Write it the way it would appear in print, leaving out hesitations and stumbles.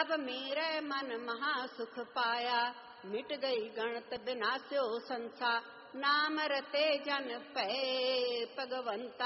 तब मेरे मन महा सुख पाया, मिट गई गणत बिनास्यो संसार, नाम रते जन पै भगवंता।